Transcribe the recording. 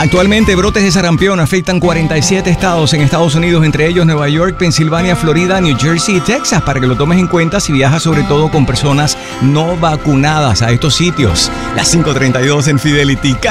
Actualmente, brotes de sarampión afectan 47 estados en Estados Unidos, entre ellos Nueva York, Pensilvania, Florida, New Jersey y Texas, para que lo tomes en cuenta si viajas sobre todo con personas no vacunadas a estos sitios. Las 5:32 en Fidelity.